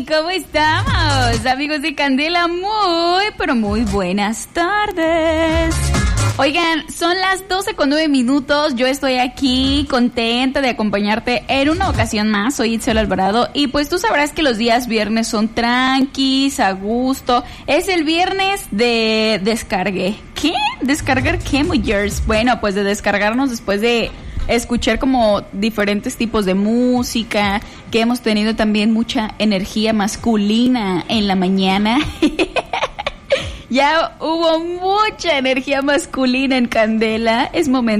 ¿Cómo estamos? Amigos de Candela, muy, pero muy buenas tardes. Oigan, son las 12:09. Yo estoy aquí contenta de acompañarte en una ocasión más. Soy Itzel Alvarado y pues tú sabrás que los días viernes son tranquis, a gusto. Es el viernes de descargue. ¿Qué? ¿Descargar qué, mujeres? Bueno, pues de descargarnos después de escuchar como diferentes tipos de música, que hemos tenido también mucha energía masculina en la mañana. Ya hubo mucha energía masculina en Candela. Es momento